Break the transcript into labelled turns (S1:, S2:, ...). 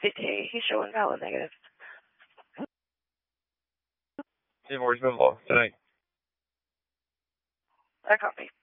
S1: He's showing valid negative.
S2: Team Warriors been lost tonight.
S1: I copy.